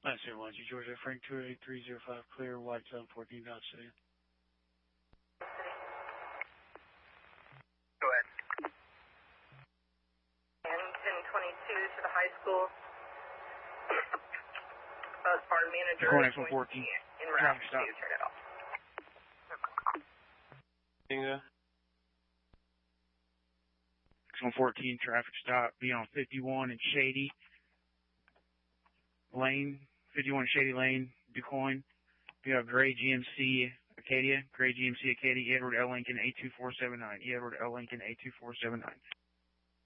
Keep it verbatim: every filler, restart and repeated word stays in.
Last zero one two Georgia, Frank two eight three zero five, clear, white seven fourteen dot city. Go ahead. And ten twenty-two to the high school. Bus bar manager. Going X one fourteen. In route to turn it off. X one fourteen, traffic stop, be on fifty-one and Shady Lane, fifty-one Shady Lane, DuQuoin. You have Gray G M C Acadia, Gray G M C Acadia, Edward L. Lincoln, eight two four seven nine, Edward L. Lincoln, eight two four seven nine.